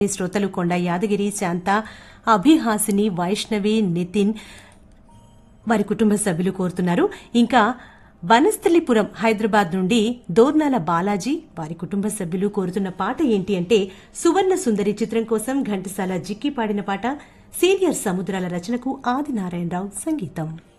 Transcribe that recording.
శ్రోతలు కొండ యాదగిరి, శాంత, అభిహాసిని, వైష్ణవి, నితిన్ వారి కుటుంబ సభ్యులు కోరుతున్నారు. ఇంకా వనస్థలిపురం హైదరాబాద్ నుండి దోర్నాల బాలాజీ వారి కుటుంబ సభ్యులు కోరుతున్న పాట ఏంటి అంటే సువర్ణ సుందరి చిత్రం కోసం ఘంటసాల జిక్కి పాడిన పాట. సీనియర్ సముద్రాల రచనకు ఆదినారాయణరావు సంగీతం.